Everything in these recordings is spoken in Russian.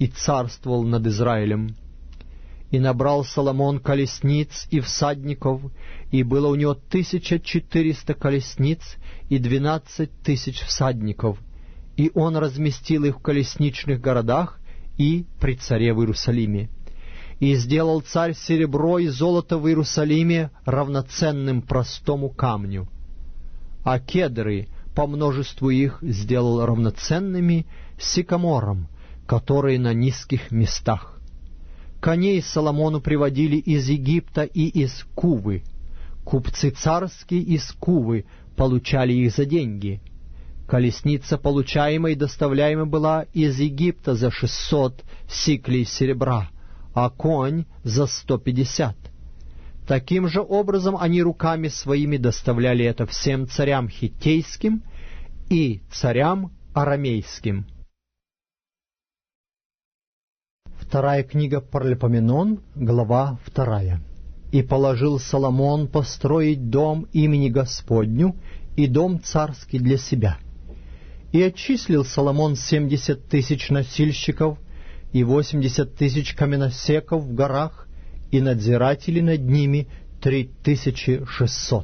и царствовал над Израилем. И набрал Соломон колесниц и всадников, и было у него 1400 колесниц и 12 000 всадников, и он разместил их в колесничных городах и при царе в Иерусалиме. И сделал царь серебро и золото в Иерусалиме равноценным простому камню, а кедры по множеству их сделал равноценными сикамором, которые на низких местах. Коней Соломону приводили из Египта и из Кувы. Купцы царские из Кувы получали их за деньги. Колесница, получаемая и доставляемая, была из Египта за 600 сиклей серебра, а конь за 150. Таким же образом они руками своими доставляли это всем царям хиттейским и царям арамейским. Вторая книга Паралипоменон, глава 2. «И положил Соломон построить дом имени Господню и дом царский для себя. И отчислил Соломон 70 000 носильщиков и 80 000 каменосеков в горах, и надзирателей над ними 3600.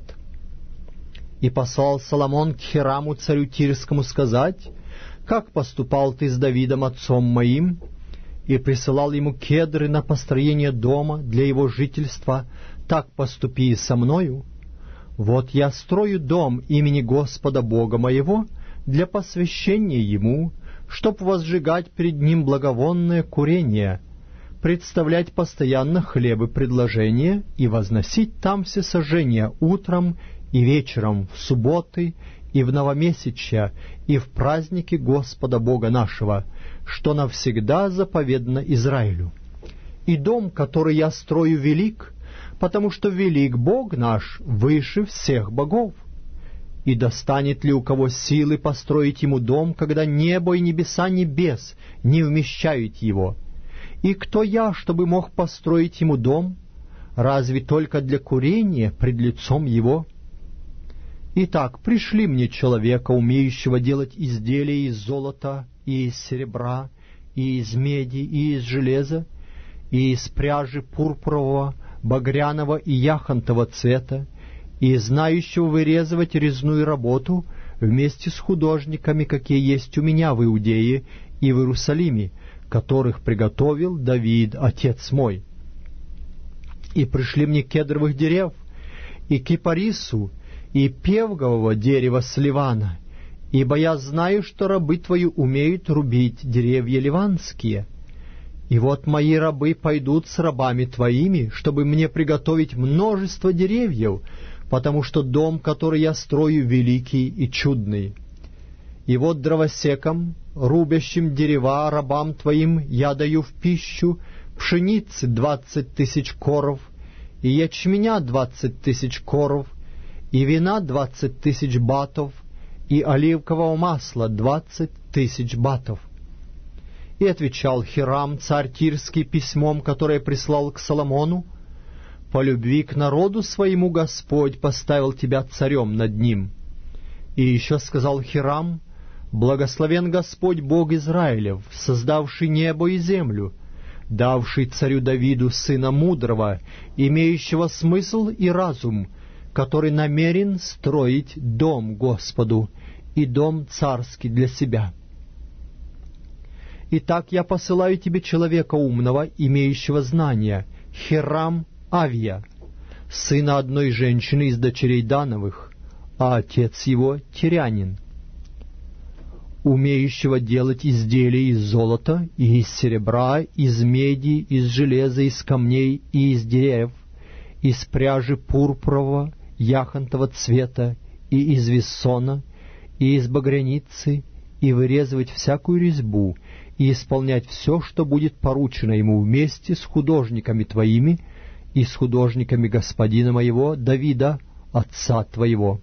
И послал Соломон к Хираму царю Тирскому сказать: как поступал ты с Давидом отцом моим, и присылал ему кедры на построение дома для его жительства, так поступи и со мною. Вот я строю дом имени Господа Бога моего для посвящения ему, чтоб возжигать пред ним благовонное курение, представлять постоянно хлебы предложения и возносить там всесожжения утром и вечером, в субботы и в новомесячья, и в праздники Господа Бога нашего, что навсегда заповедано Израилю. И дом, который я строю, велик, потому что велик Бог наш выше всех богов. И достанет ли у кого силы построить ему дом, когда небо и небеса небес не вмещают его? И кто я, чтобы мог построить ему дом? Разве только для курения пред лицом его? Итак, пришли мне человека, умеющего делать изделия из золота, и из серебра, и из меди, и из железа, и из пряжи пурпурового, багряного и яхонтового цвета, и знающего вырезывать резную работу вместе с художниками, какие есть у меня в Иудее и в Иерусалиме, которых приготовил Давид, отец мой. И пришли мне кедровых дерев, и кипарису, и певгового дерева с Ливана, ибо я знаю, что рабы твои умеют рубить деревья ливанские. И вот мои рабы пойдут с рабами твоими, чтобы мне приготовить множество деревьев, потому что дом, который я строю, великий и чудный. И вот дровосекам, рубящим дерева, рабам твоим, я даю в пищу пшеницы 20 000 коров, и ячменя 20 000 коров, и вина 20 000 батов, и оливкового масла 20 000 батов. И отвечал Хирам, царь Тирский, письмом, которое прислал к Соломону: по любви к народу своему Господь поставил тебя царем над ним. И еще сказал Хирам: благословен Господь Бог Израилев, создавший небо и землю, давший царю Давиду сына мудрого, имеющего смысл и разум, который намерен строить дом Господу и дом царский для себя. Итак, я посылаю тебе человека умного, имеющего знания, Хирам Авия, сына одной женщины из дочерей Дановых, а отец его тирянин, умеющего делать изделия из золота и из серебра, из меди, из железа, из камней и из деревьев, из пряжи пурпурового, яхонтового цвета, и из вессона, и из багряницы, и вырезывать всякую резьбу, и исполнять все, что будет поручено ему вместе с художниками твоими и с художниками господина моего Давида, отца твоего.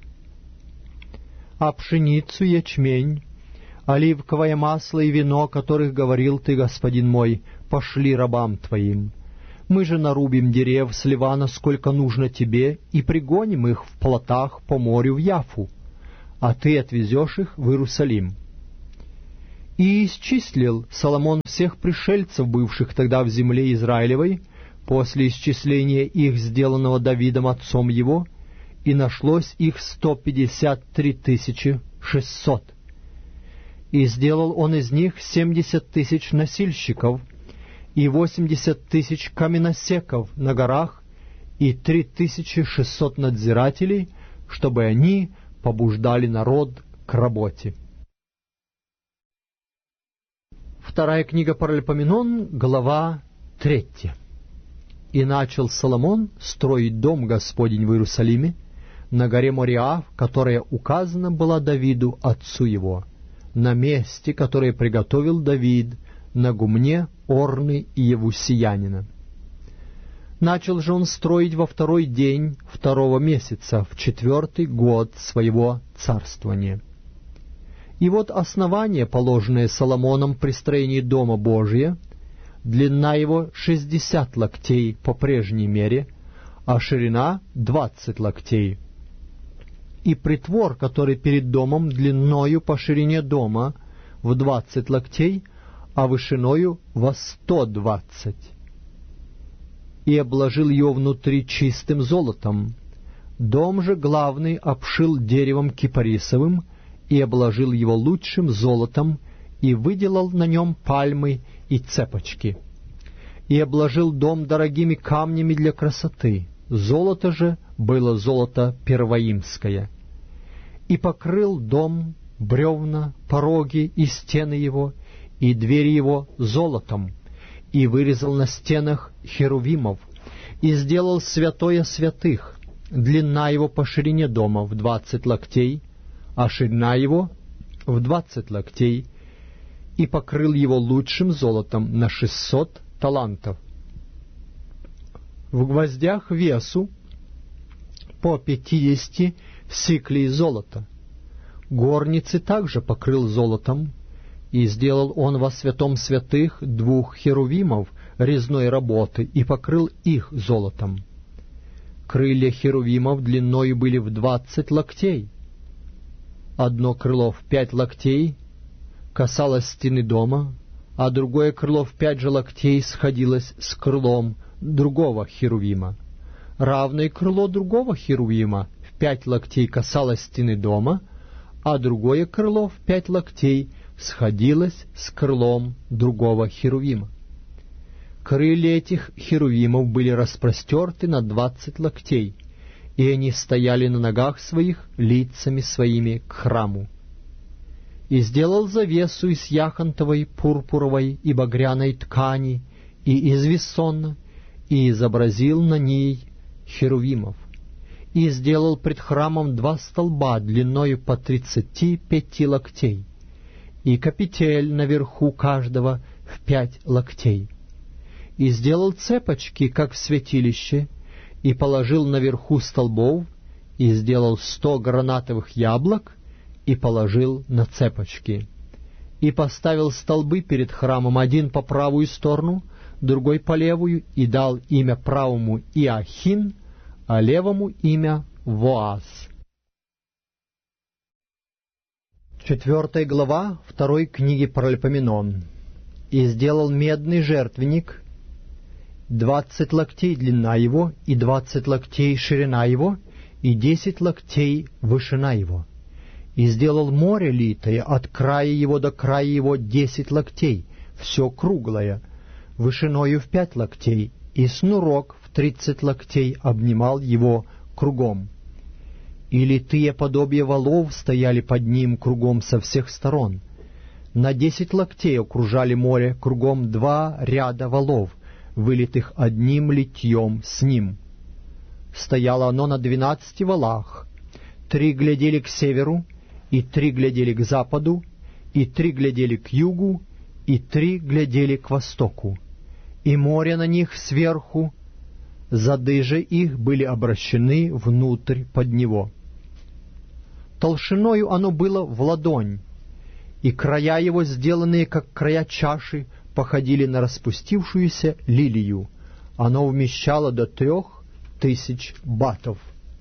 А пшеницу, ячмень, оливковое масло и вино, о которых говорил ты, господин мой, пошли рабам твоим. Мы же нарубим дерев с Ливана, сколько нужно тебе, и пригоним их в плотах по морю в Яфу, а ты отвезешь их в Иерусалим. И исчислил Соломон всех пришельцев, бывших тогда в земле Израилевой, после исчисления их, сделанного Давидом отцом его, и нашлось их 153 600. И сделал он из них 70 000 носильщиков, и 80 000 каменосеков на горах, и 3600 надзирателей, чтобы они побуждали народ к работе. Вторая книга Паралипоменон, глава 3. «И начал Соломон строить дом Господень в Иерусалиме, на горе Мориа, которая указана была Давиду, отцу его, на месте, которое приготовил Давид, на гумне Орны и Евусиянина. Начал же он строить во 2-й день 2-го месяца, в 4-й год своего царствования. И вот основание, положенное Соломоном при строении Дома Божия, длина его 60 локтей по прежней мере, а ширина 20 локтей. И притвор, который перед домом, длиною по ширине дома в 20 локтей, а вышиною во 120. И обложил ее внутри чистым золотом. Дом же главный обшил деревом кипарисовым, и обложил его лучшим золотом, и выделал на нем пальмы и цепочки. И обложил дом дорогими камнями для красоты. Золото же было золото первоимское. И покрыл дом, бревна, пороги и стены его, и двери его золотом, и вырезал на стенах херувимов, и сделал святое святых, длина его по ширине дома в 20 локтей, а ширина его в 20 локтей, и покрыл его лучшим золотом на 600 талантов. В гвоздях весу по 50 сиклей золота. Горницы также покрыл золотом, и сделал он во святом святых 2 херувимов резной работы, и покрыл их золотом. Крылья херувимов длиною были в 20 локтей. Одно крыло в 5 локтей касалось стены дома, а другое крыло в 5 же локтей сходилось с крылом другого херувима. Равное крыло другого херувима в 5 локтей касалось стены дома, а другое крыло в 5 локтей сходилось с крылом другого херувима. Крылья этих херувимов были распростерты на 20 локтей, и они стояли на ногах своих лицами своими к храму. И сделал завесу из яхонтовой, пурпуровой и багряной ткани и из вессона, и изобразил на ней херувимов. И сделал пред храмом 2 столба длиною по 35 локтей, и капитель наверху каждого в 5 локтей. И сделал цепочки, как в святилище, и положил наверху столбов, и сделал 100 гранатовых яблок, и положил на цепочки. И поставил столбы перед храмом, один по правую сторону, другой по левую, и дал имя правому Иохин, а левому имя Воаз. 4 глава 2 книги Паралипоменон. И сделал медный жертвенник, 20 локтей длина его, и 20 локтей ширина его, и 10 локтей вышина его. И сделал море литое от края его до края его 10 локтей, все круглое, вышиною в 5 локтей, и снурок в 30 локтей обнимал его кругом. И литые подобия валов стояли под ним кругом со всех сторон. На 10 локтей окружали море кругом 2 ряда валов, вылитых одним литьем с ним. Стояло оно на 12 валах, 3 глядели к северу, и 3 глядели к западу, и 3 глядели к югу, и 3 глядели к востоку. И море на них сверху, зады же их были обращены внутрь под него. Толщиною оно было в ладонь, и края его, сделанные как края чаши, походили на распустившуюся лилию. Оно вмещало до 3000 батов.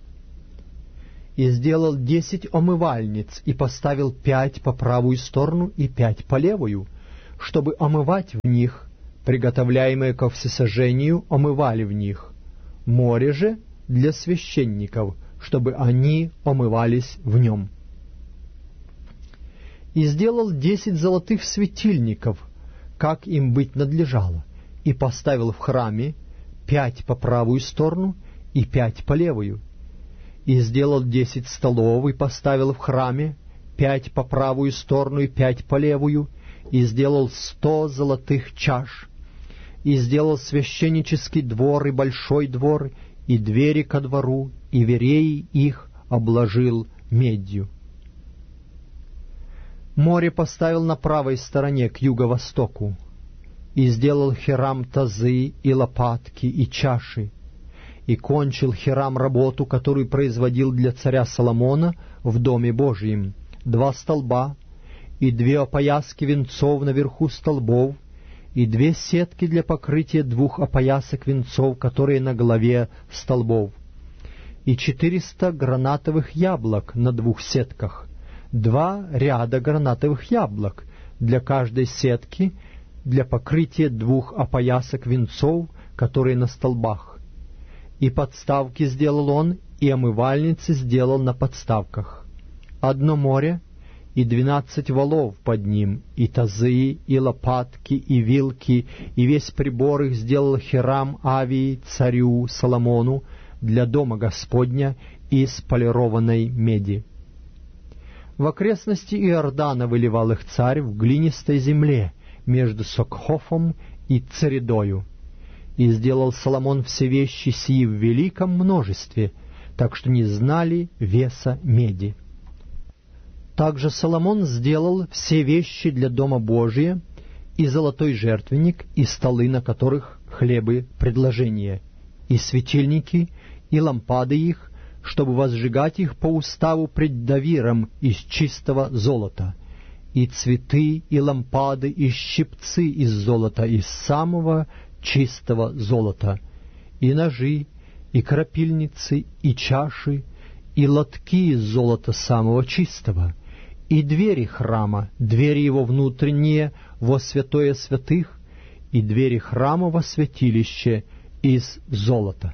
И сделал 10 омывальниц, и поставил 5 по правую сторону и 5 по левую, чтобы омывать в них, приготовляемые ко всесожжению омывали в них, море же для священников, чтобы они омывались в нем. И сделал 10 золотых светильников, как им быть надлежало, и поставил в храме 5 по правую сторону и 5 по левую. И сделал 10 столов и поставил в храме 5 по правую сторону и 5 по левую, и сделал 100 золотых чаш, и сделал священнический двор и большой двор, и двери ко двору, и вереи их обложил медью. Море поставил на правой стороне к юго-востоку, и сделал Хирам тазы и лопатки и чаши, и кончил Хирам работу, которую производил для царя Соломона в Доме Божием, 2 столба, и 2 опояски венцов наверху столбов, и 2 сетки для покрытия 2 опоясок венцов, которые на голове столбов, и 400 гранатовых яблок на 2 сетках, 2 ряда гранатовых яблок для каждой сетки, для покрытия 2 опоясок венцов, которые на столбах. И подставки сделал он, и омывальницы сделал на подставках. 1 море, и 12 валов под ним, и тазы, и лопатки, и вилки, и весь прибор их сделал Хирам Авии, царю Соломону, для дома Господня из полированной меди. В окрестности Иордана выливал их царь в глинистой земле между Сокхофом и Цередою. И сделал Соломон все вещи сии в великом множестве, так что не знали веса меди. Также Соломон сделал все вещи для Дома Божия, и золотой жертвенник, и столы, на которых хлебы предложения, и светильники, и лампады их, чтобы возжигать их по уставу пред Давиром из чистого золота, и цветы, и лампады, и щипцы из золота, из самого чистого золота, и ножи, и крапильницы, и чаши, и лотки из золота самого чистого, и двери храма, двери его внутренние во святое святых, и двери храма во святилище из золота.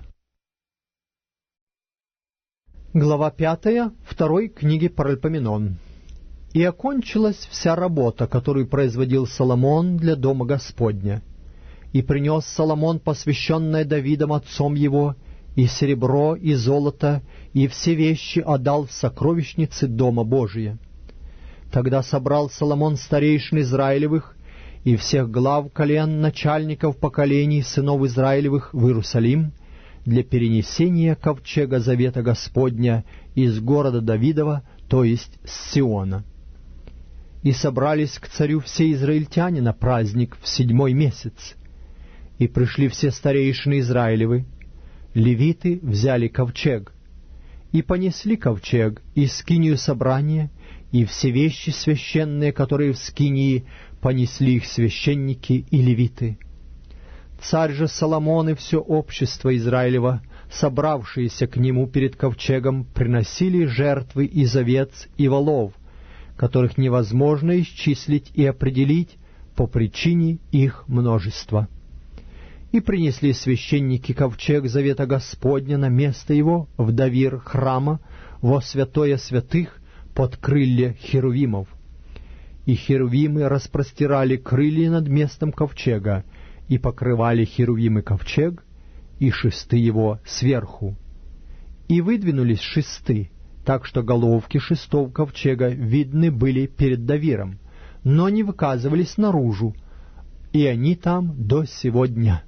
Глава 5 второй книги Паральпоменон. И окончилась вся работа, которую производил Соломон для Дома Господня. И принес Соломон посвященное Давидом отцом его, и серебро, и золото, и все вещи отдал в сокровищницы Дома Божия. Тогда собрал Соломон старейшин Израилевых и всех глав колен начальников поколений сынов Израилевых в Иерусалим для перенесения ковчега завета Господня из города Давидова, то есть с Сиона. И собрались к царю все израильтяне на праздник в 7-й месяц. И пришли все старейшины Израилевы, левиты взяли ковчег, и понесли ковчег, и скинию собрания, и все вещи священные, которые в скинии, понесли их священники и левиты. Царь же Соломон и все общество Израилева, собравшиеся к нему перед ковчегом, приносили жертвы из овец и волов, которых невозможно исчислить и определить по причине их множества. И принесли священники ковчег завета Господня на место его в Давир храма во святое святых под крылья херувимов. И херувимы распростирали крылья над местом ковчега, и покрывали херувимы ковчег, и шесты его сверху. И выдвинулись шесты, так что головки шестов ковчега видны были перед Давиром, но не выказывались наружу, и они там до сего дня.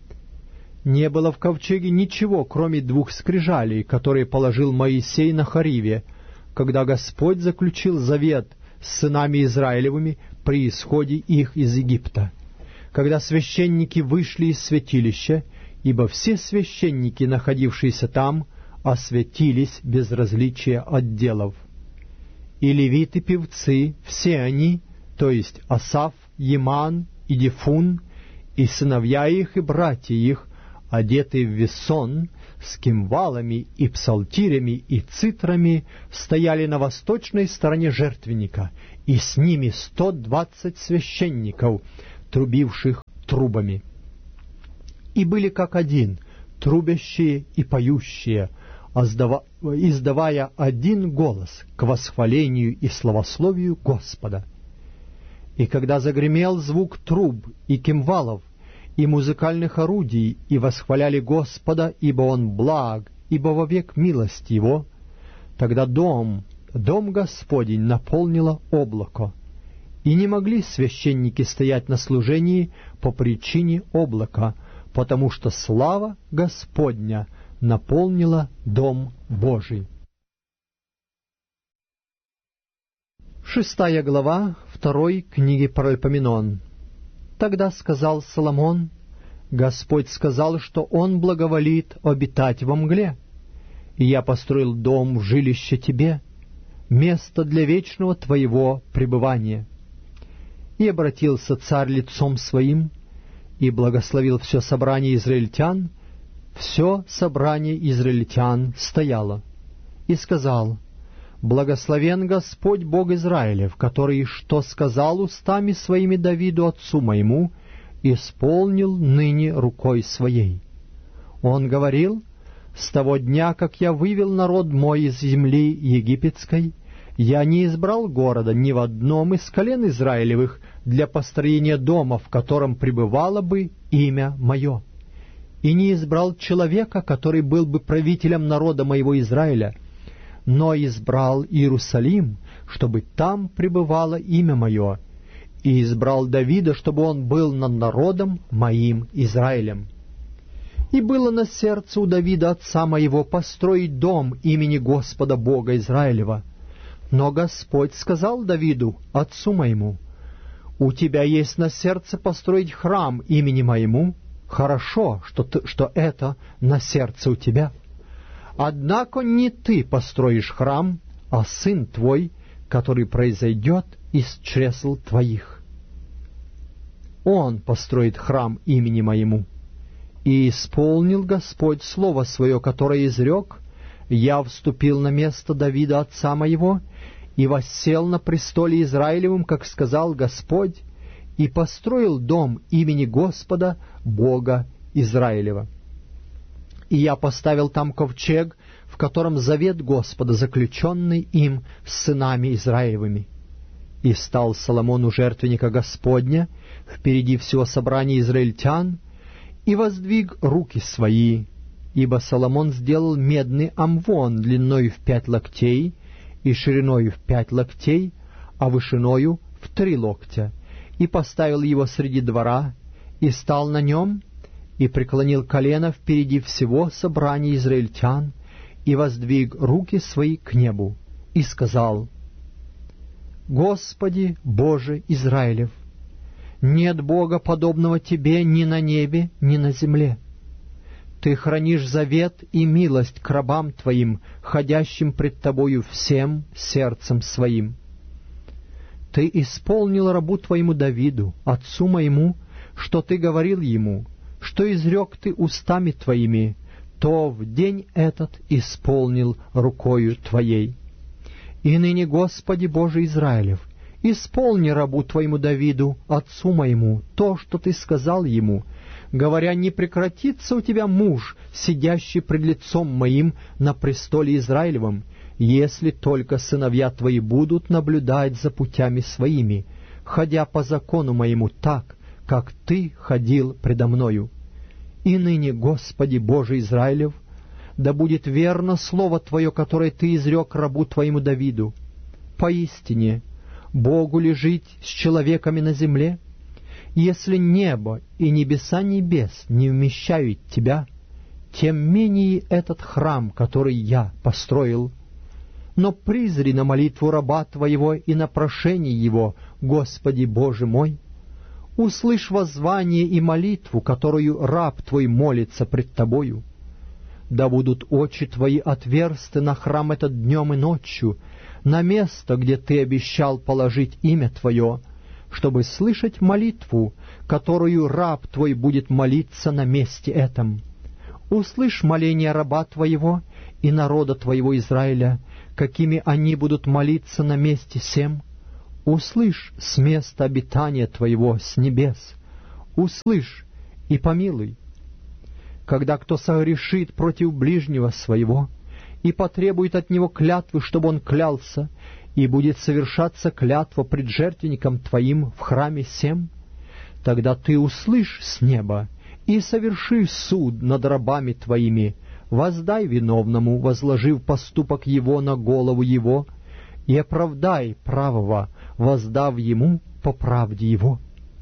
Не было в ковчеге ничего, кроме 2 скрижалей, которые положил Моисей на Хориве, когда Господь заключил завет с сынами Израилевыми при исходе их из Египта, когда священники вышли из святилища, ибо все священники, находившиеся там, освятились без различия отделов. И левиты-певцы, все они, то есть Асаф, Еман и Дифун, и сыновья их и братья их, одетые в весон, с кимвалами и псалтирями и цитрами, стояли на восточной стороне жертвенника, и с ними 120 священников, трубивших трубами. И были как один, трубящие и поющие, издавая один голос к восхвалению и славословию Господа. И когда загремел звук труб и кимвалов, и музыкальных орудий, и восхваляли Господа, ибо Он благ, ибо вовек милость Его, тогда дом Господень наполнило облако, и не могли священники стоять на служении по причине облака, потому что слава Господня наполнила дом Божий. 6 глава 2 книги Паральпоменон. Тогда сказал Соломон: Господь сказал, что Он благоволит обитать во мгле, и я построил дом в жилище тебе, место для вечного твоего пребывания. И обратился царь лицом своим, и благословил все собрание израильтян. Все собрание израильтян стояло, и сказал: Благословен Господь Бог Израилев, который, что сказал устами своими Давиду отцу моему, исполнил ныне рукой своей. Он говорил: с того дня, как я вывел народ мой из земли египетской, я не избрал города ни в одном из колен Израилевых для построения дома, в котором пребывало бы имя мое, и не избрал человека, который был бы правителем народа моего Израиля, но избрал Иерусалим, чтобы там пребывало имя мое, и избрал Давида, чтобы он был над народом моим Израилем. И было на сердце у Давида отца моего построить дом имени Господа Бога Израилева. Но Господь сказал Давиду, отцу моему: у тебя есть на сердце построить храм имени моему. Хорошо, что это на сердце у тебя. Однако не ты построишь храм, а сын твой, который произойдет из чресл твоих. Он построит храм имени моему. И исполнил Господь слово свое, которое изрек: я вступил на место Давида отца моего, и воссел на престоле Израилевым, как сказал Господь, и построил дом имени Господа Бога Израилева. И я поставил там ковчег, в котором завет Господа, заключенный им с сынами Израилевыми. И встал Соломон у жертвенника Господня впереди всего собрания израильтян, и воздвиг руки свои, ибо Соломон сделал медный амвон длиною в 5 локтей и шириною в 5 локтей, а вышиною в 3 локтя, и поставил его среди двора, и стал на нем, и преклонил колено впереди всего собрания израильтян, и воздвиг руки свои к небу, и сказал: Господи Боже Израилев, нет Бога, подобного Тебе ни на небе, ни на земле. Ты хранишь завет и милость к рабам Твоим, ходящим пред Тобою всем сердцем своим. Ты исполнил рабу Твоему Давиду, отцу моему, что Ты говорил ему, что изрек Ты устами Твоими, то в день этот исполнил рукою Твоей. И ныне, Господи Боже Израилев, исполни рабу Твоему Давиду, отцу моему, то, что Ты сказал ему, говоря: не прекратится у тебя муж, сидящий пред лицом моим на престоле Израилевом, если только сыновья твои будут наблюдать за путями своими, ходя по закону моему так, как Ты ходил предо мною. И ныне, Господи Боже Израилев, да будет верно слово Твое, которое Ты изрек рабу Твоему Давиду. Поистине, Богу ли жить с человеками на земле? Если небо и небеса небес не вмещают Тебя, тем менее этот храм, который я построил. Но призри на молитву раба Твоего и на прошение его, Господи Боже мой. Услышь воззвание и молитву, которую раб Твой молится пред Тобою. Да будут очи Твои отверсты на храм этот днем и ночью, на место, где Ты обещал положить имя Твое, чтобы слышать молитву, которую раб Твой будет молиться на месте этом. Услышь моление раба Твоего и народа Твоего Израиля, какими они будут молиться на месте сем. Услышь с места обитания Твоего, с небес. Услышь и помилуй. Когда кто согрешит против ближнего своего и потребует от него клятвы, чтобы он клялся, и будет совершаться клятва пред жертвенником Твоим в храме сем, тогда Ты услышь с неба и соверши суд над рабами Твоими, воздай виновному, возложив поступок его на голову его, и оправдай правого, воздав ему по правде его.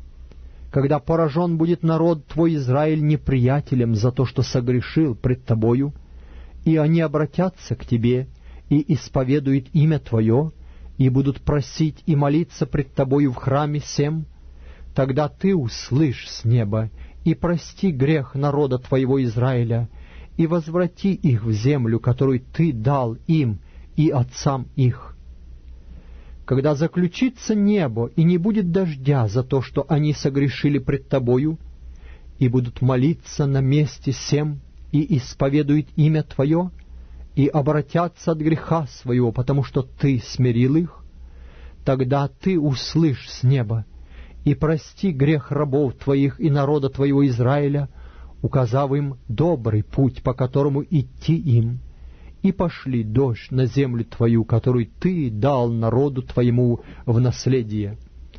Когда поражен будет народ Твой Израиль неприятелем за то, что согрешил пред Тобою, и они обратятся к Тебе и исповедуют имя Твое, и будут просить и молиться пред Тобою в храме сем, тогда Ты услышь с неба и прости грех народа Твоего Израиля, и возврати их в землю, которую Ты дал им и отцам их. Когда заключится небо, и не будет дождя за то, что они согрешили пред Тобою, и будут молиться на месте сем, и исповедуют имя Твое, и обратятся от греха своего, потому что Ты смирил их, тогда Ты услышь с неба и прости грех рабов Твоих и народа Твоего Израиля, указав им добрый путь, по которому идти им, и пошли дождь на землю Твою, которую Ты дал народу Твоему в наследие.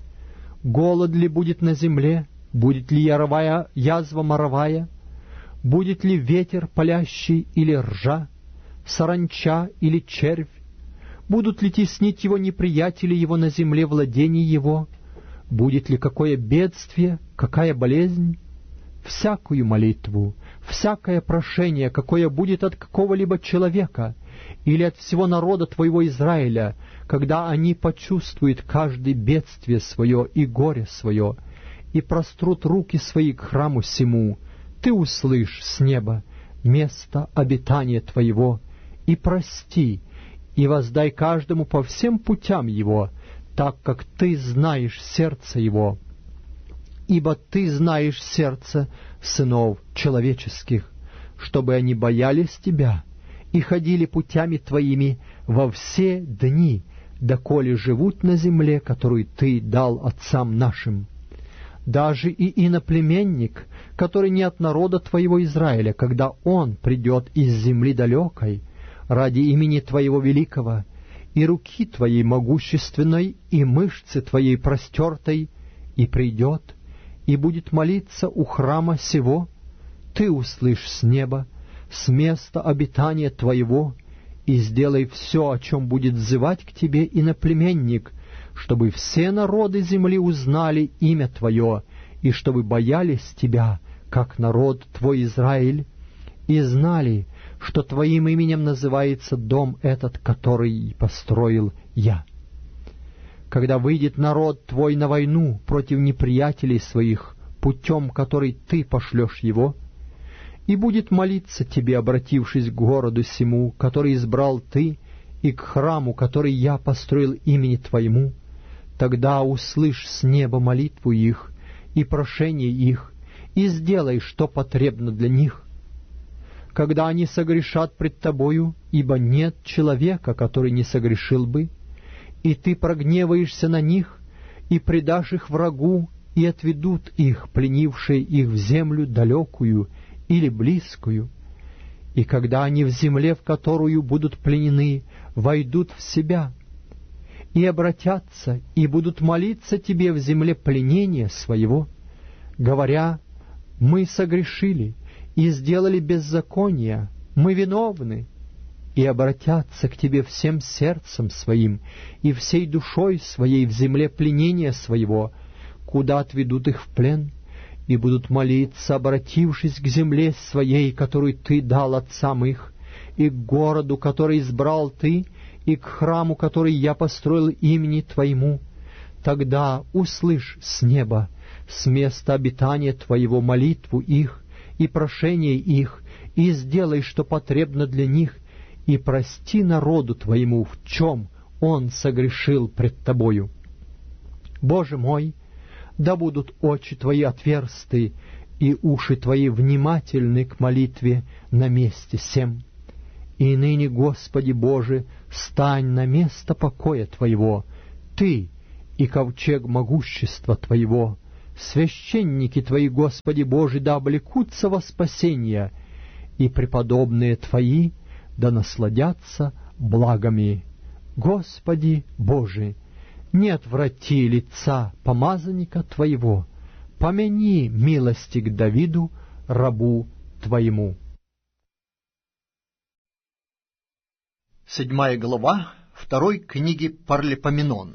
Голод ли будет на земле, будет ли язва моровая, будет ли ветер палящий или ржа, саранча или червь, будут ли теснить его неприятели его на земле владений его, будет ли какое бедствие, какая болезнь? Всякую молитву, всякое прошение, какое будет от какого-либо человека или от всего народа Твоего Израиля, когда они почувствуют каждое бедствие свое и горе свое, и прострут руки свои к храму сему, Ты услышь с неба место обитания Твоего, и прости, и воздай каждому по всем путям его, так как Ты знаешь сердце его. Ибо Ты знаешь сердце сынов человеческих, чтобы они боялись Тебя и ходили путями Твоими во все дни, доколе живут на земле, которую Ты дал отцам нашим. Даже и иноплеменник, который не от народа Твоего Израиля, когда он придет из земли далекой, ради имени Твоего великого, и руки Твоей могущественной, и мышцы Твоей простертой, и придет, и будет молиться у храма сего, Ты услышь с неба, с места обитания Твоего, и сделай все, о чем будет взывать к Тебе иноплеменник, чтобы все народы земли узнали имя Твое, и чтобы боялись Тебя, как народ Твой Израиль, и знали, что Твоим именем называется дом этот, который построил Я. Когда выйдет народ Твой на войну против неприятелей своих, путем, который Ты пошлешь его, и будет молиться Тебе, обратившись к городу сему, который избрал Ты, и к храму, который Я построил имени Твоему, тогда услышь с неба молитву их и прошение их, и сделай, что потребно для них. Когда они согрешат пред Тобою, ибо нет человека, который не согрешил бы, и Ты прогневаешься на них, и предашь их врагу, и отведут их, пленившие их в землю далекую или близкую. И когда они в земле, в которую будут пленены, войдут в себя, и обратятся, и будут молиться Тебе в земле пленения своего, говоря: «Мы согрешили и сделали беззаконие, мы виновны», и обратятся к Тебе всем сердцем своим и всей душой своей в земле пленения своего, куда отведут их в плен, и будут молиться, обратившись к земле своей, которую Ты дал отцам их, и к городу, который избрал Ты, и к храму, который Я построил имени Твоему, тогда услышь с неба, с места обитания Твоего, молитву их и прошение их, и сделай, что потребно для них, и прости народу Твоему, в чем он согрешил пред Тобою. Боже мой, да будут очи Твои отверсты, и уши Твои внимательны к молитве на месте сем. И ныне, Господи Боже, стань на место покоя Твоего, Ты и ковчег могущества Твоего. Священники Твои, Господи Боже, да облекутся во спасение, и преподобные Твои да насладятся благами. Господи Боже, не отврати лица помазанника Твоего, помяни милости к Давиду, рабу Твоему. 7 глава 2 книги Парлипоменон.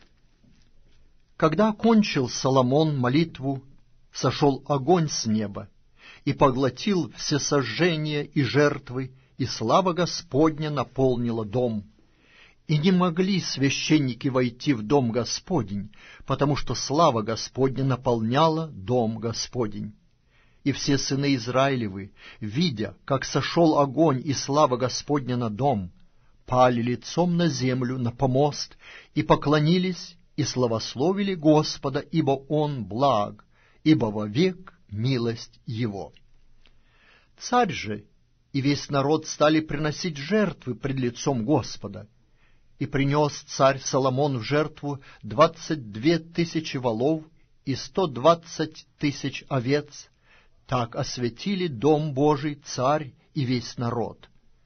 Когда окончил Соломон молитву, сошел огонь с неба и поглотил всесожжения и жертвы, и слава Господня наполнила дом. И не могли священники войти в дом Господень, потому что слава Господня наполняла дом Господень. И все сыны Израилевы, видя, как сошел огонь и слава Господня на дом, пали лицом на землю, на помост, и поклонились, и славословили Господа, ибо Он благ, ибо вовек милость Его. Царь же и весь народ стали приносить жертвы пред лицом Господа. И принес царь Соломон в жертву 22 тысячи волов и 120 тысяч овец. Так осветили дом Божий царь и весь народ.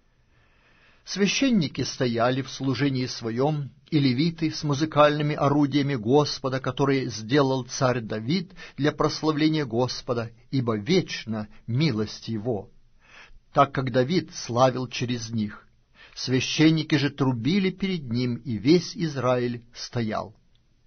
Священники стояли в служении своем, и левиты с музыкальными орудиями Господа, которые сделал царь Давид для прославления Господа, ибо вечна милость Его, так как Давид славил через них. Священники же трубили перед ним, и весь Израиль стоял.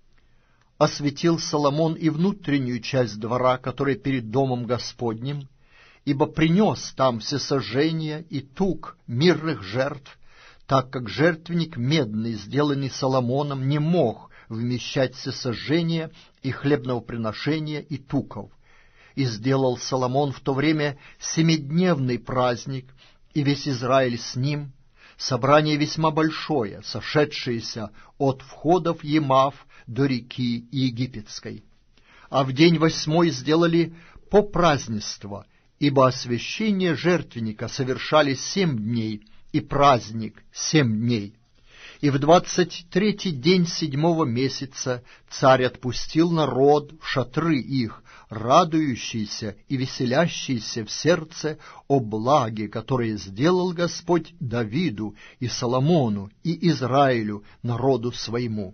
Осветил Соломон и внутреннюю часть двора, которая перед домом Господним, ибо принес там всесожжения и тук мирных жертв, так как жертвенник медный, сделанный Соломоном, не мог вмещать всесожжения и хлебного приношения и туков. И сделал Соломон в то время 7-дневный праздник, и весь Израиль с ним, собрание весьма большое, сошедшееся от входов Емав до реки Египетской. А в день 8 сделали попразднество, ибо освящение жертвенника совершали 7 дней, и праздник 7 дней. И в 23-й день 7-го месяца царь отпустил народ в шатры их, радующийся и веселящийся в сердце о благе, которое сделал Господь Давиду и Соломону и Израилю, народу своему.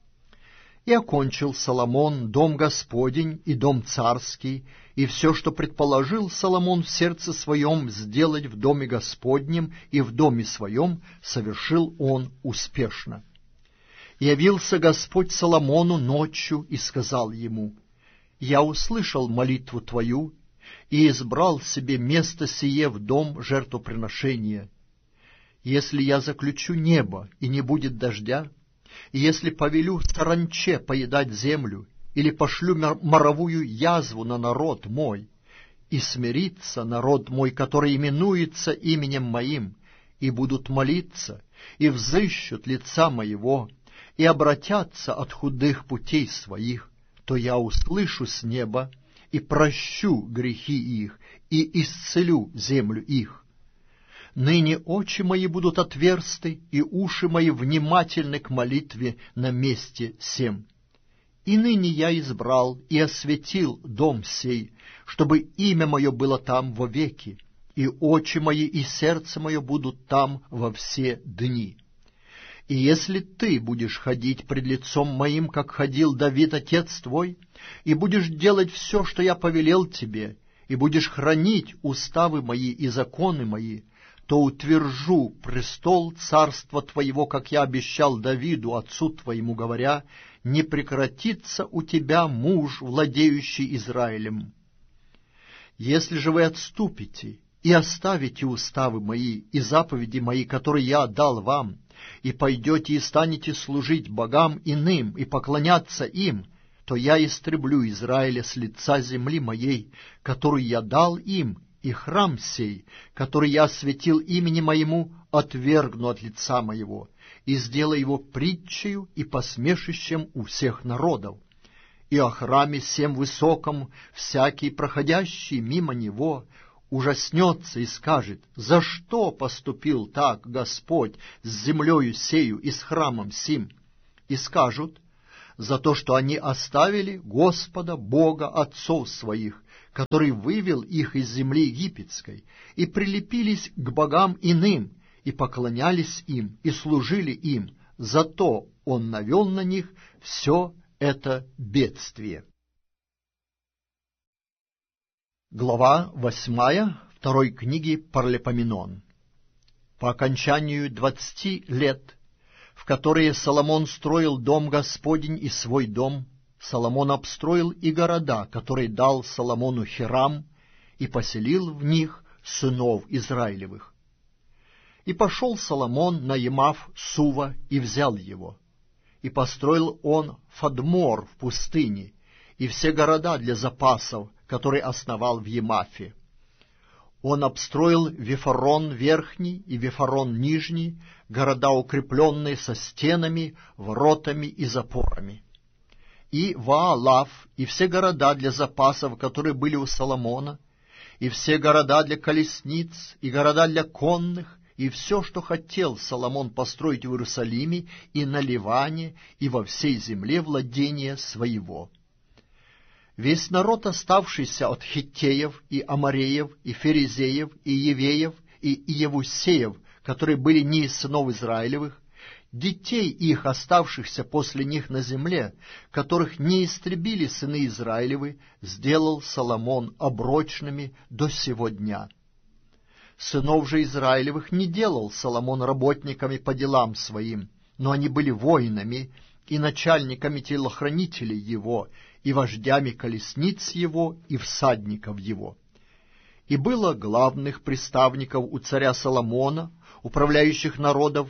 И окончил Соломон дом Господень и дом царский, и все, что предположил Соломон в сердце своем сделать в доме Господнем и в доме своем, совершил он успешно. И явился Господь Соломону ночью и сказал ему: «Я услышал молитву твою и избрал себе место сие в дом жертвоприношения. Если я заключу небо, и не будет дождя, и если повелю саранче поедать землю, или пошлю моровую язву на народ мой, и смирится народ мой, который именуется именем моим, и будут молиться, и взыщут лица моего, и обратятся от худых путей своих, то я услышу с неба, и прощу грехи их, и исцелю землю их. Ныне очи мои будут отверсты, и уши мои внимательны к молитве на месте сем. И ныне я избрал и осветил дом сей, чтобы имя мое было там вовеки, и очи мои и сердце мое будут там во все дни. И если ты будешь ходить пред лицом моим, как ходил Давид, отец твой, и будешь делать все, что я повелел тебе, и будешь хранить уставы мои и законы мои, то утвержу престол царства твоего, как я обещал Давиду, отцу твоему, говоря: не прекратится у тебя муж, владеющий Израилем. Если же вы отступите и оставите уставы мои и заповеди мои, которые я дал вам, и пойдете и станете служить богам иным и поклоняться им, то я истреблю Израиля с лица земли моей, которую я дал им, и храм сей, который я осветил имени моему, отвергну от лица моего, и сделаю его притчею и посмешищем у всех народов. и о храме сем высоком всякий, проходящий мимо него, ужаснется и скажет: за что поступил так Господь с землею сею и с храмом сим? И скажут: за то, что они оставили Господа, Бога отцов своих, который вывел их из земли египетской, и прилепились к богам иным, и поклонялись им, и служили им, зато Он навел на них все это бедствие. Глава 8 второй книги Паралипоменон. По окончанию 20 лет, в которые Соломон строил дом Господень и свой дом, Соломон обстроил и города, которые дал Соломону Хирам, и поселил в них сынов Израилевых. И пошел Соломон на Емав Сува и взял его. И построил он Фадмор в пустыне, и все города для запасов, которые основал в Емафе. Он обстроил Вифарон Верхний и Вифарон Нижний, города, укрепленные со стенами, воротами и запорами. И Ваалав, и все города для запасов, которые были у Соломона, и все города для колесниц, и города для конных, и все, что хотел Соломон построить в Иерусалиме и на Ливане, и во всей земле владения своего. Весь народ, оставшийся от хиттеев, и амореев, и ферезеев, и евеев, и иевусеев, которые были не из сынов Израилевых, детей их, оставшихся после них на земле, которых не истребили сыны Израилевы, сделал Соломон оброчными до сего дня. Сынов же Израилевых не делал Соломон работниками по делам своим, но они были воинами и начальниками телохранителей его, и вождями колесниц его, и всадников его. И было главных приставников у царя Соломона, управляющих народов,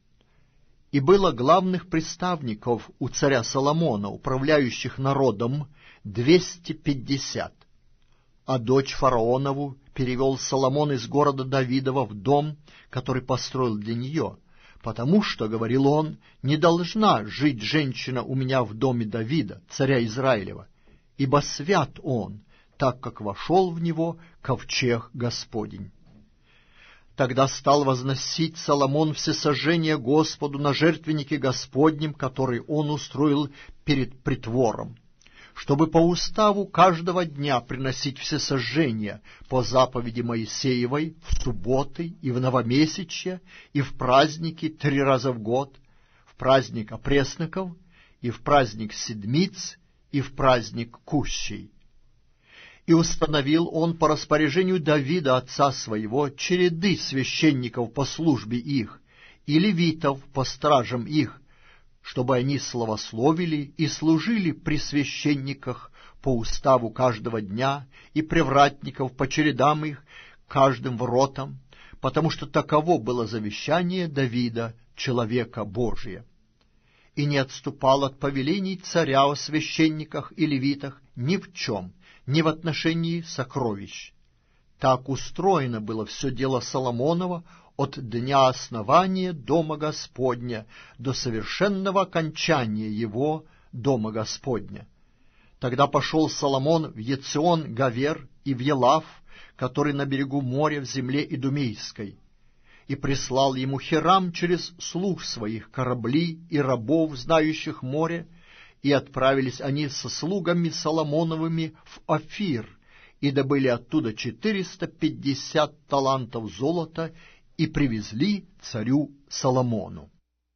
250, а дочь фараонову перевел Соломон из города Давидова в дом, который построил для нее, потому что, говорил он, не должна жить женщина у меня в доме Давида, царя Израилева, ибо свят он, так как вошел в него ковчег Господень. Тогда стал возносить Соломон всесожжение Господу на жертвеннике Господнем, который он устроил перед притвором, чтобы по уставу каждого дня приносить всесожжения по заповеди Моисеевой в субботы и в новомесячье, и в праздники 3 раза в год, в праздник опресноков, и в праздник седмиц, и в праздник кущей. И установил он по распоряжению Давида, отца своего, череды священников по службе их, и левитов по стражам их, чтобы они славословили и служили при священниках по уставу каждого дня, и привратников по чередам их, каждым воротам, потому что таково было завещание Давида, человека Божия. И не отступал от повелений царя о священниках и левитах ни в чем, ни в отношении сокровищ. Так устроено было все дело Соломонова от дня основания Дома Господня до совершенного окончания его Дома Господня. Тогда пошел Соломон в Ецион-Гавер и в Елав, который на берегу моря в земле Идумейской, и прислал ему Хирам через слуг своих корабли и рабов, знающих море, и отправились они со слугами Соломоновыми в Офир, и добыли оттуда 450 талантов золота, и привезли царю Соломону.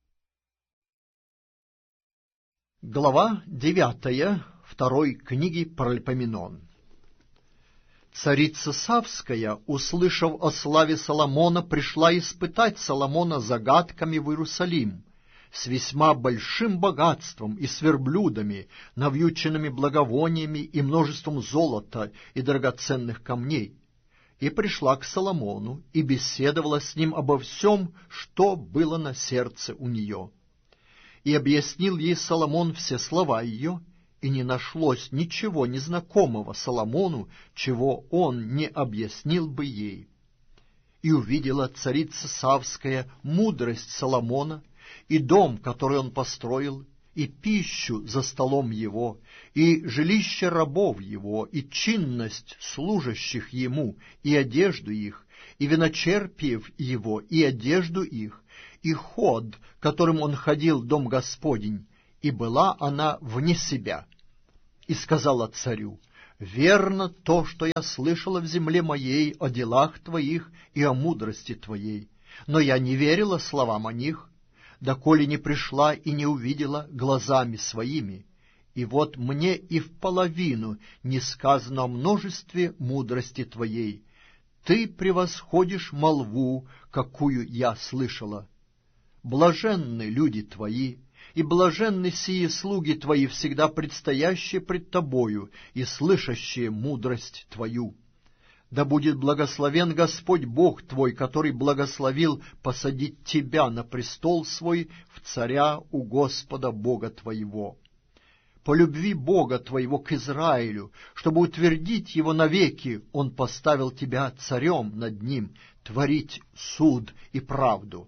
Глава 9 второй книги Паралипоменон. Царица Савская, услышав о славе Соломона, пришла испытать Соломона загадками в Иерусалим, с весьма большим богатством и с верблюдами, навьюченными благовониями и множеством золота и драгоценных камней, и пришла к Соломону и беседовала с ним обо всем, что было на сердце у нее. И объяснил ей Соломон все слова ее, и не нашлось ничего незнакомого Соломону, чего он не объяснил бы ей. И увидела царица Савская мудрость Соломона, и дом, который он построил, и пищу за столом его, и жилище рабов его, и чинность служащих ему, и одежду их, и виночерпиев его, и одежду их, и ход, которым он ходил в дом Господень, и была она вне себя. И сказала царю: верно то, что я слышала в земле моей о делах твоих и о мудрости твоей, но я не верила словам о них, доколе не пришла и не увидела глазами своими. И вот мне и вполовину не сказано о множестве мудрости твоей. Ты превосходишь молву, какую я слышала. Блаженны люди твои, и блаженны сии слуги твои, всегда предстоящие пред тобою и слышащие мудрость твою. Да будет благословен Господь Бог твой, который благословил посадить тебя на престол свой в царя у Господа Бога твоего. По любви Бога твоего к Израилю, чтобы утвердить его навеки, Он поставил тебя царем над ним, творить суд и правду.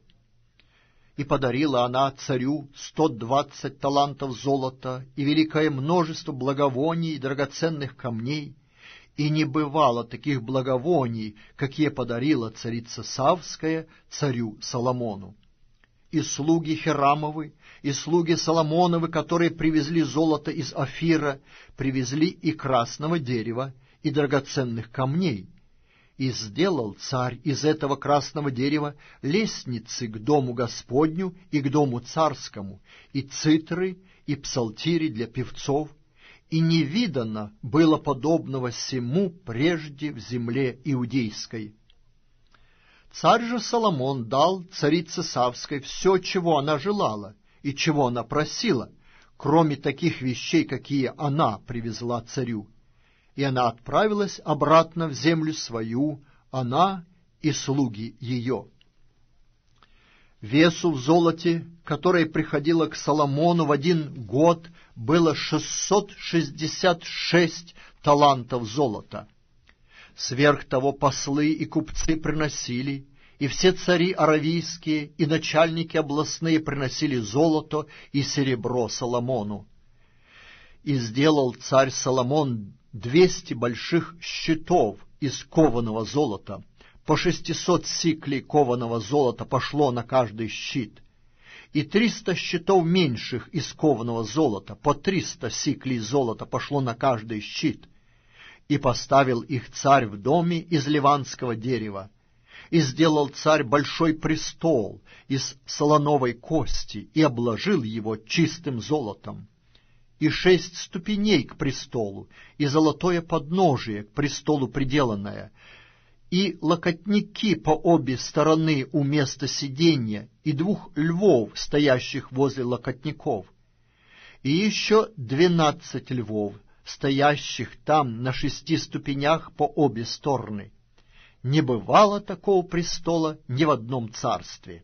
И подарила она царю 120 талантов золота и великое множество благовоний и драгоценных камней, и не бывало таких благовоний, какие подарила царица Савская царю Соломону. И слуги Хирамовы, и слуги Соломоновы, которые привезли золото из Офира, привезли и красного дерева, и драгоценных камней. И сделал царь из этого красного дерева лестницы к дому Господню и к дому царскому, и цитры, и псалтири для певцов, и не видано было подобного сему прежде в земле иудейской. Царь же Соломон дал царице Савской все, чего она желала и чего она просила, кроме таких вещей, какие она привезла царю. И она отправилась обратно в землю свою, она и слуги ее. Весу в золоте, которое приходило к Соломону в 1 год, было 666 талантов золота. Сверх того послы и купцы приносили, и все цари аравийские и начальники областные приносили золото и серебро Соломону. И сделал царь Соломон 200 больших щитов из кованого золота. По 600 сиклей кованого золота пошло на каждый щит, и 300 щитов меньших из кованого золота, по 300 сиклей золота пошло на каждый щит. И поставил их царь в доме из ливанского дерева. И сделал царь большой престол из солоновой кости, и обложил его чистым золотом. И 6 ступеней к престолу, и золотое подножие к престолу приделанное, и локотники по обе стороны у места сиденья, и 2 львов, стоящих возле локотников, и еще 12 львов, стоящих там на 6 ступенях по обе стороны. Не бывало такого престола ни в одном царстве.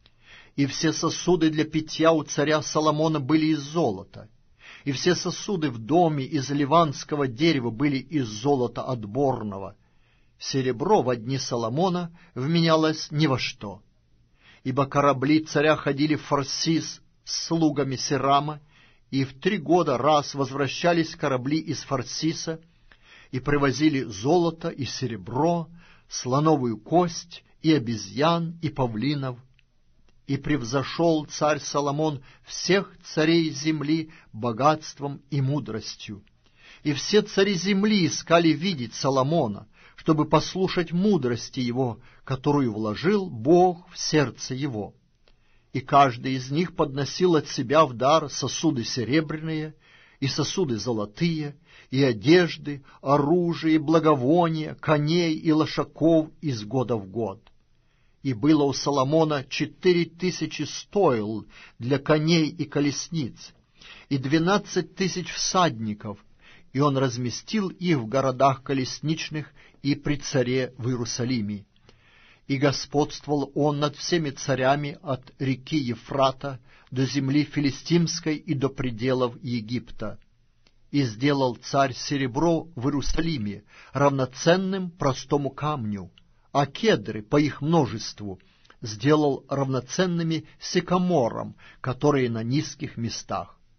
И все сосуды для питья у царя Соломона были из золота, и все сосуды в доме из ливанского дерева были из золота отборного. Серебро во дни Соломона вменялось ни во что. Ибо корабли царя ходили в Фарсис с слугами Сирама, и в 3 года раз возвращались корабли из Фарсиса, и привозили золото и серебро, слоновую кость, и обезьян, и павлинов. И превзошел царь Соломон всех царей земли богатством и мудростью. И все цари земли искали видеть Соломона, чтобы послушать мудрости его, которую вложил Бог в сердце его. И каждый из них подносил от себя в дар сосуды серебряные, и сосуды золотые, и одежды, оружие, и благовония, коней и лошаков из года в год. И было у Соломона 4000 стойл для коней и колесниц, и 12 000 всадников, и он разместил их в городах колесничных и при царе в Иерусалиме. И господствовал он над всеми царями от реки Ефрата до земли филистимской и до пределов Египта. И сделал царь серебро в Иерусалиме равноценным простому камню, а кедры по их множеству сделал равноценными сикаморам, которые на низких местах.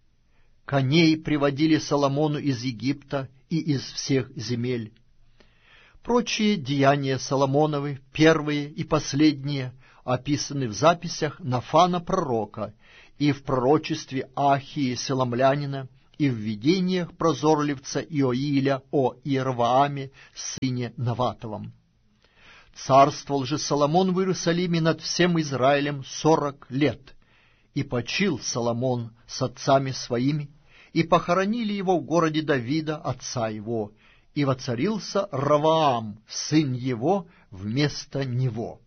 коней приводили Соломону из Египта и из всех земель. Прочие деяния Соломоновы, первые и последние, описаны в записях Нафана пророка и в пророчестве Ахии Селомлянина и в видениях прозорливца Иоиля о Иервааме, сыне Наватовом. Царствовал же Соломон в Иерусалиме над всем Израилем 40 лет, и почил Соломон с отцами своими, и похоронили его в городе Давида, отца его, и воцарился Раваам, сын его, вместо него.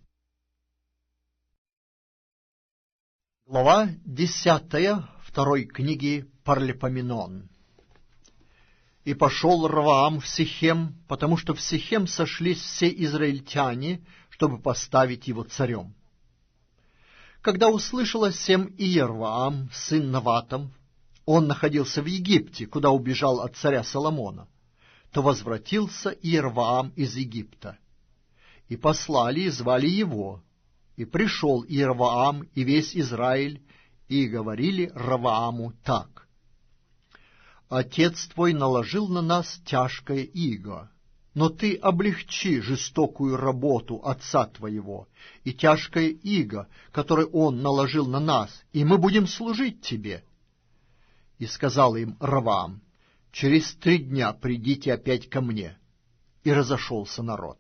Глава 10 второй книги Парлипоменон. И пошел Раваам в Сихем, потому что в Сихем сошлись все израильтяне, чтобы поставить его царем. Когда услышал о сем Иерваам, сын Наватом, он находился в Египте, куда убежал от царя Соломона, то возвратился Иерваам из Египта. И послали и звали его, и пришел Иерваам и весь Израиль, и говорили Равааму так: «Отец твой наложил на нас тяжкое иго, но ты облегчи жестокую работу отца твоего и тяжкое иго, которое он наложил на нас, и мы будем служить тебе». И сказал им Раваам: «Через 3 дня придите опять ко мне». И разошелся народ.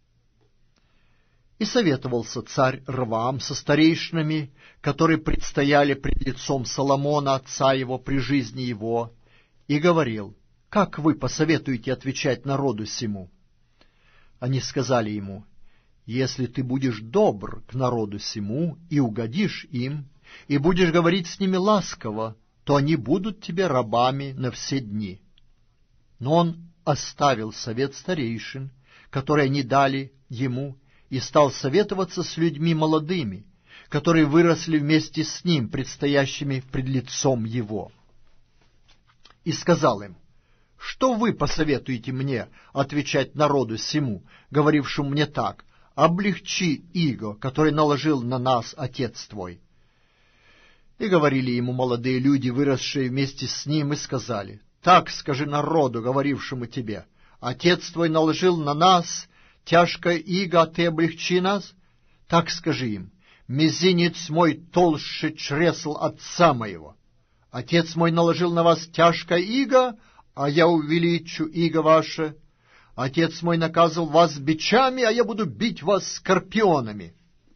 И советовался царь Раваам со старейшинами, которые предстояли пред лицом Соломона, отца его, при жизни его, и говорил: «Как вы посоветуете отвечать народу сему?» Они сказали ему: «Если ты будешь добр к народу сему и угодишь им, и будешь говорить с ними ласково, то они будут тебе рабами на все дни». Но он оставил совет старейшин, который они дали ему, и стал советоваться с людьми молодыми, которые выросли вместе с ним, предстоящими пред лицом его. И сказал им: «Что вы посоветуете мне отвечать народу сему, говорившему мне так: облегчи иго, который наложил на нас отец твой?» И говорили ему молодые люди, выросшие вместе с ним, и сказали: «Так скажи народу, говорившему тебе: отец твой наложил на нас тяжкое иго, а ты облегчи нас. Так скажи им: мизинец мой толще чресл отца моего. Отец мой наложил на вас тяжкое иго, а я увеличу иго ваше. Отец мой наказывал вас бичами, а я буду бить вас скорпионами».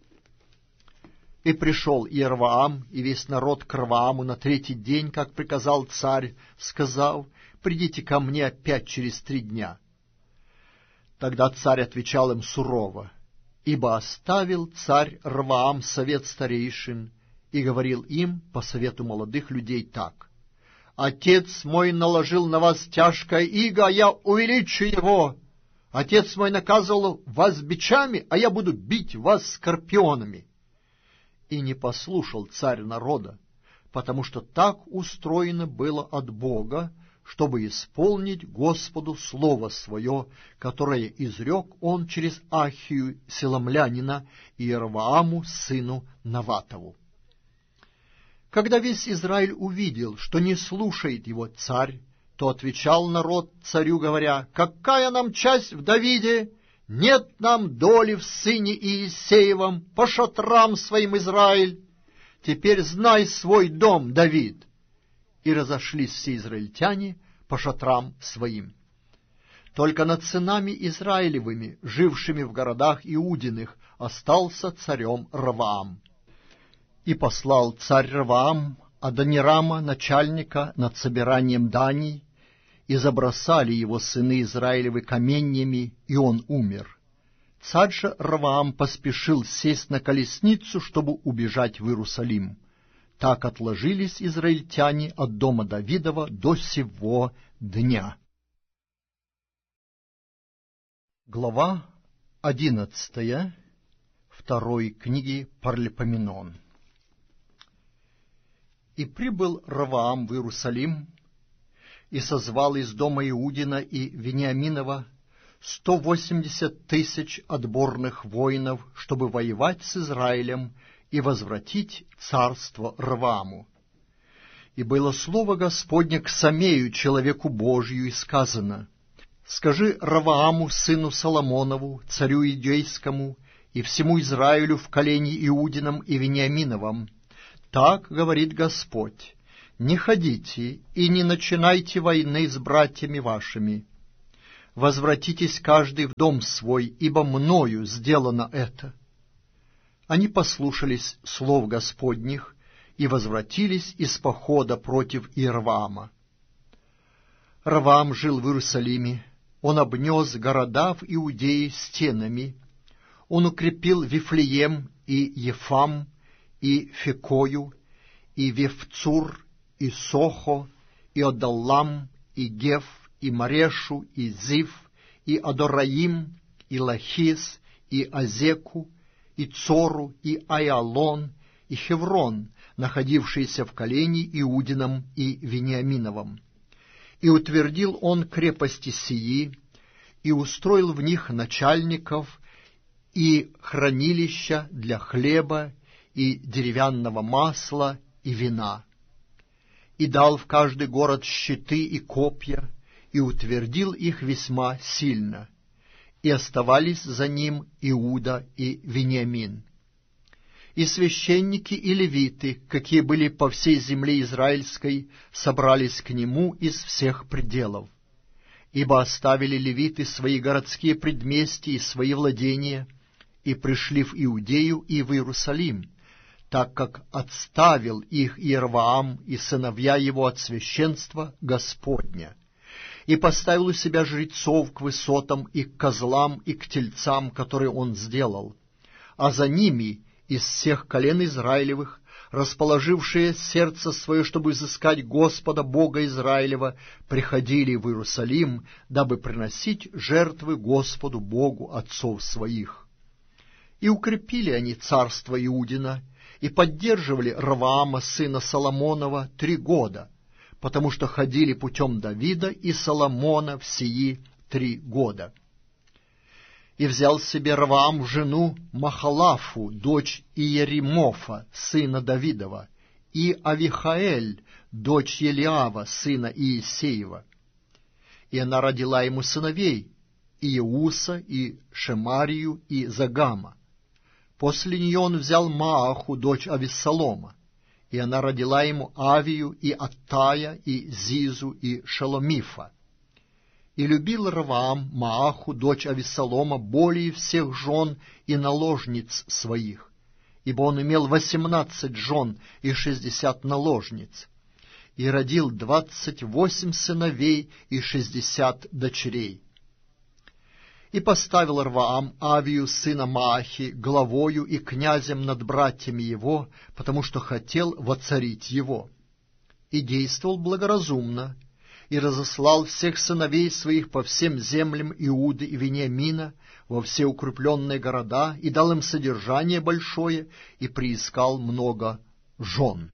И пришел Иерваам и весь народ к Равааму на 3-й день, как приказал царь, сказав: «Придите ко мне опять через 3 дня». Тогда царь отвечал им сурово, ибо оставил царь Раваам совет старейшин и говорил им по совету молодых людей так: «Отец мой наложил на вас тяжкое иго, а я увеличу его. Отец мой наказывал вас бичами, а я буду бить вас скорпионами». И не послушал царь народа, потому что так устроено было от Бога, чтобы исполнить Господу слово свое, которое изрек он через Ахию Селомлянина и Иервааму сыну Наватову. Когда весь Израиль увидел, что не слушает его царь, то отвечал народ царю, говоря: «Какая нам часть в Давиде? Нет нам доли в сыне Иисеевом, по шатрам своим, Израиль. Теперь знай свой дом, Давид». И разошлись все израильтяне по шатрам своим. Только над сынами Израилевыми, жившими в городах Иудиных, остался царем Раваам. И послал царь Раваам Адонирама, начальника над собиранием даний, и забросали его сыны Израилевы каменьями, и он умер. Царь же Раваам поспешил сесть на колесницу, чтобы убежать в Иерусалим. Так отложились израильтяне от дома Давидова до сего дня. Глава 11 второй книги Парлипоменон. И прибыл Раваам в Иерусалим, и созвал из дома Иудина и Вениаминова 180 тысяч отборных воинов, чтобы воевать с Израилем и возвратить царство Равааму. И было слово Господне к Самею, человеку Божию, и сказано: «Скажи Равааму, сыну Соломонову, царю Иудейскому, и всему Израилю в колене Иудином и Вениаминовом: так говорит Господь: не ходите и не начинайте войны с братьями вашими. Возвратитесь каждый в дом свой, ибо мною сделано это». Они послушались слов Господних и возвратились из похода против Иорваама. Раваам жил в Иерусалиме, он обнес города в Иудее стенами, он укрепил Вифлеем и Ефам, и Фекою, и Вевцур, и Сохо, и Одаллам, и Геф, и Марешу, и Зив, и Адораим, и Лахис, и Азеку, и Цору, и Айалон, и Хеврон, находившиеся в колене Иудином и Вениаминовом. И утвердил он крепости сии, и устроил в них начальников, и хранилища для хлеба, и деревянного масла, и вина. И дал в каждый город щиты и копья, и утвердил их весьма сильно. И оставались за ним Иуда и Вениамин. И священники и левиты, какие были по всей земле израильской, собрались к нему из всех пределов. Ибо оставили левиты свои городские предместья и свои владения, и пришли в Иудею и в Иерусалим, так как отставил их Иорваам и сыновья его от священства Господня, и поставил у себя жрецов к высотам и к козлам и к тельцам, которые он сделал, а за ними из всех колен Израилевых, расположившие сердце свое, чтобы изыскать Господа Бога Израилева, приходили в Иерусалим, дабы приносить жертвы Господу Богу отцов своих. И укрепили они царство Иудина, и поддерживали Раваама, сына Соломонова, 3 года, потому что ходили путем Давида и Соломона в сии 3 года. И взял себе Раваам в жену Махалафу, дочь Иеримофа, сына Давидова, и Авихаэль, дочь Елиава, сына Иисеева. И она родила ему сыновей Иеуса, и Шемарию, и Загама. После нее он взял Мааху, дочь Авессалома, и она родила ему Авию, и Аттая, и Зизу, и Шеломифа. И любил Раваам Мааху, дочь Авессалома, более всех жен и наложниц своих, ибо он имел 18 жен и 60 наложниц, и родил 28 сыновей и 60 дочерей. И поставил Раваам Авию, сына Маахи, главою и князем над братьями его, потому что хотел воцарить его. И действовал благоразумно, и разослал всех сыновей своих по всем землям Иуды и Вениамина, во все укрепленные города, и дал им содержание большое, и приискал много жен.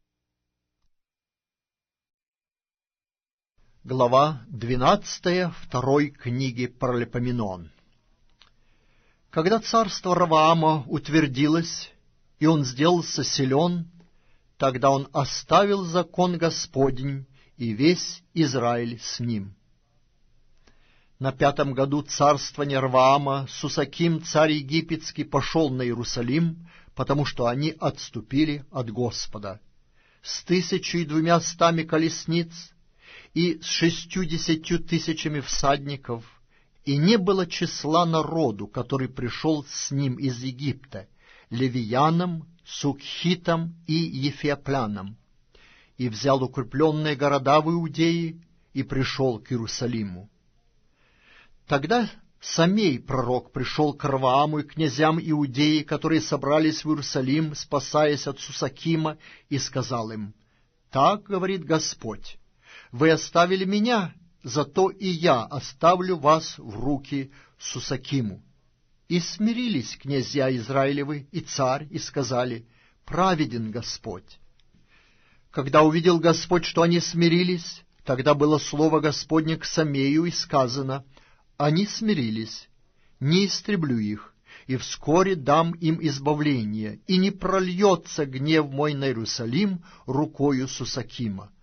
Глава 12 второй книги Паралипоменон. Когда царство Раваама утвердилось, и он сделался силен, тогда он оставил закон Господень, и весь Израиль с ним. На 5 году царствования Раваама Сусаким, царь египетский, пошел на Иерусалим, потому что они отступили от Господа, с 1200 колесниц и с 60 000 всадников, и не было числа народу, который пришел с ним из Египта, левиянам, сукхитам и ефиоплянам, и взял укрепленные города в Иудее и пришел к Иерусалиму. Тогда Самей пророк пришел к Равааму и князям Иудеи, которые собрались в Иерусалим, спасаясь от Сусакима, и сказал им: «Так говорит Господь, вы оставили меня, зато и я оставлю вас в руки Сусакиму». И смирились князья Израилевы и царь, и сказали: «Праведен Господь». Когда увидел Господь, что они смирились, тогда было слово Господне к Самею, и сказано: «Они смирились, не истреблю их, и вскоре дам им избавление, и не прольется гнев мой на Иерусалим рукою Сусакима,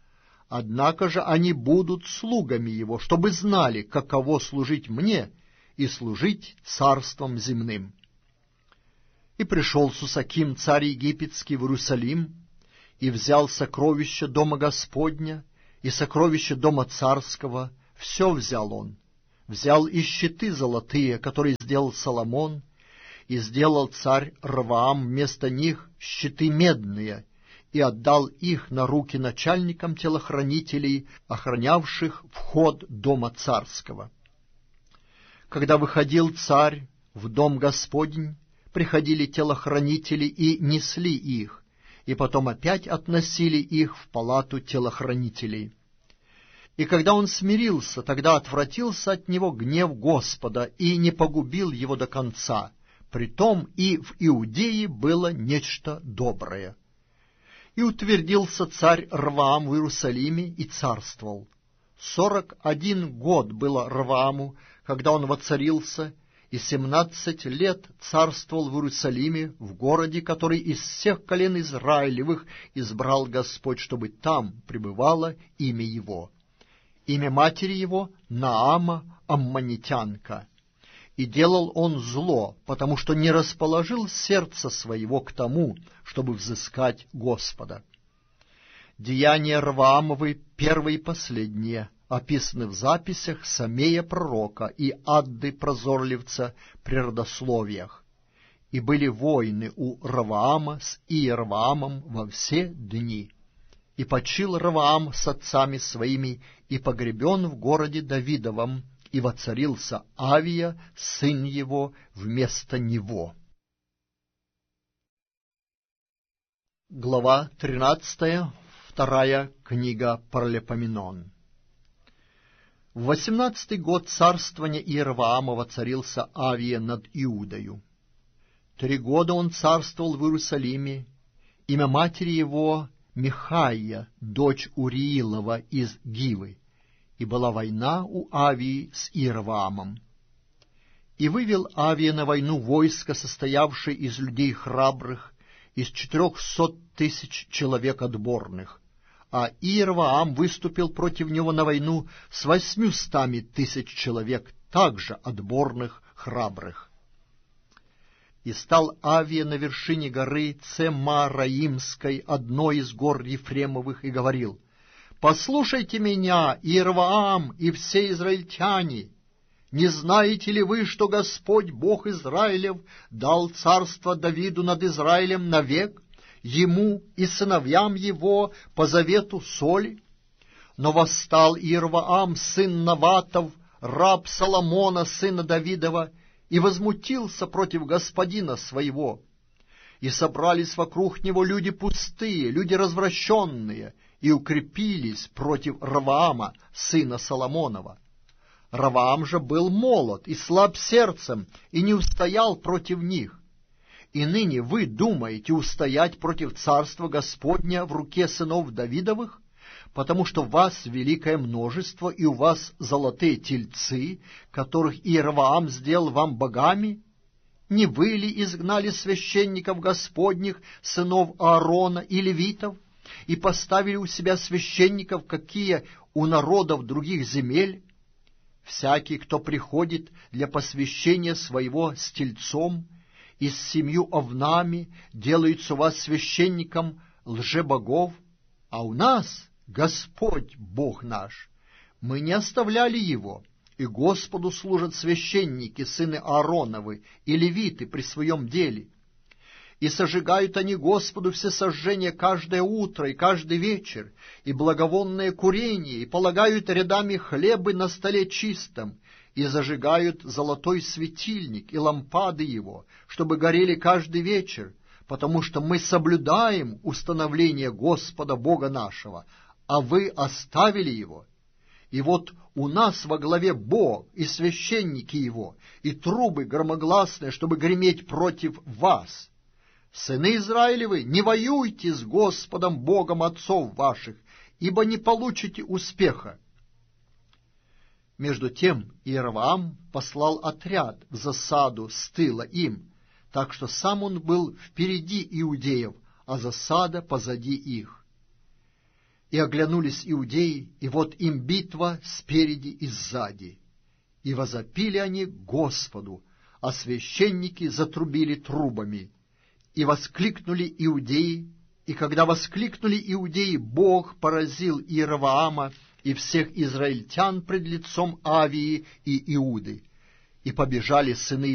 однако же они будут слугами его, чтобы знали, каково служить мне и служить царством земным». И пришел Сусаким, царь египетский, в Иерусалим, и взял сокровища дома Господня и сокровища дома царского, все взял он. Взял и щиты золотые, которые сделал Соломон, и сделал царь Ровоам вместо них щиты медные, и отдал их на руки начальникам телохранителей, охранявших вход дома царского. Когда выходил царь в дом Господень, приходили телохранители и несли их, и потом опять относили их в палату телохранителей. И когда он смирился, тогда отвратился от него гнев Господа и не погубил его до конца. Притом и в Иудее было нечто доброе. И утвердился царь Ровоам в Иерусалиме и царствовал. 41 год было Ровоаму, когда он воцарился, и 17 лет царствовал в Иерусалиме, в городе, который из всех колен Израилевых избрал Господь, чтобы там пребывало имя его. Имя матери его — Наама, аммонитянка. И делал он зло, потому что не расположил сердце своего к тому, чтобы взыскать Господа. Деяния Ровоамовы, первые и последние, описаны в записях Самея пророка и Адды прозорливца при родословиях. И были войны у Ровоама с Иеровоамом во все дни. И почил Ровоам с отцами своими, и погребен в городе Давидовом, и воцарился Авия, сын его, вместо него. Глава 13, вторая книга Паралипоменон. В 18-й год царствования Иеровоама воцарился Авия над Иудою. 3 года он царствовал в Иерусалиме. Имя матери его Михаия, дочь Уриилова из Гивы. И была война у Авии с Иеровоамом. И вывел Авия на войну войско, состоявшее из людей храбрых, из 400 000 человек отборных. А Иеровоам выступил против него на войну с 800 000 человек, также отборных, храбрых. И стал Авия на вершине горы Цемараимской, одной из гор Ефремовых, и говорил: «Послушайте меня, Иеровоам и все израильтяне! Не знаете ли вы, что Господь, Бог Израилев, дал царство Давиду над Израилем навек, ему и сыновьям его по завету соли? Но восстал Иеровоам, сын Наватов, раб Соломона, сына Давидова, и возмутился против господина своего. И собрались вокруг него люди пустые, люди развращенные, и укрепились против Ровоама, сына Соломонова. Ровоам же был молод и слаб сердцем, и не устоял против них. И ныне вы думаете устоять против царства Господня в руке сынов Давидовых, потому что у вас великое множество, и у вас золотые тельцы, которых Иеровоам сделал вам богами? Не вы ли изгнали священников Господних, сынов Аарона и левитов, и поставили у себя священников, какие у народов других земель? Всякий, кто приходит для посвящения своего с тельцом и с 7 овнами, делается у вас священником лжебогов, а у нас Господь Бог наш. Мы не оставляли его, и Господу служат священники, сыны Аароновы, и левиты при своем деле. И сожигают они Господу все сожжения каждое утро и каждый вечер, и благовонное курение, и полагают рядами хлебы на столе чистом, и зажигают золотой светильник и лампады его, чтобы горели каждый вечер, потому что мы соблюдаем установление Господа Бога нашего, а вы оставили его. И вот у нас во главе Бог и священники его, и трубы громогласные, чтобы греметь против вас. Сыны Израилевы, не воюйте с Господом Богом отцов ваших, ибо не получите успеха». Между тем Иеровоам послал отряд в засаду с тыла им, так что сам он был впереди иудеев, а засада позади их. И оглянулись иудеи, и вот им битва спереди и сзади. И возопили они Господу, а священники затрубили трубами. И воскликнули иудеи, и когда воскликнули иудеи, Бог поразил Иеровоама и всех израильтян пред лицом Авии и Иуды. И побежали сыны